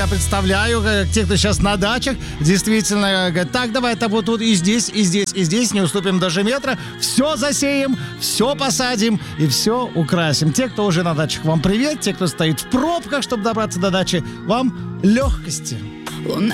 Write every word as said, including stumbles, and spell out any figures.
я представляю, те, кто сейчас на дачах, действительно говорят, так, давай это вот тут и здесь, и здесь, и здесь, не уступим даже метра, все засеем, все посадим и все украсим. Те, кто уже на дачах, вам привет, те, кто стоит в пробках, чтобы добраться до дачи, вам легкости. Луна